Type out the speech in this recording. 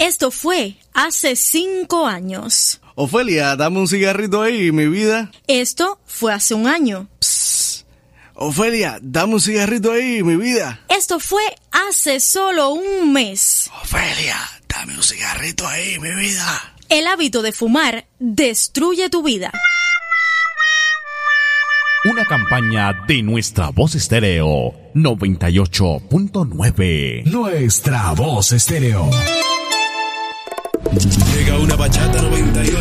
Esto fue hace 5 años. Ofelia, dame un cigarrito ahí, mi vida. Esto fue hace 1 año. Psst. Ofelia, dame un cigarrito ahí, mi vida. Esto fue hace solo 1 mes. Ofelia, dame un cigarrito ahí, mi vida. El hábito de fumar destruye tu vida. Una campaña de Nuestra Voz Estéreo 98.9. Nuestra Voz Estéreo. Llega una bachata 98.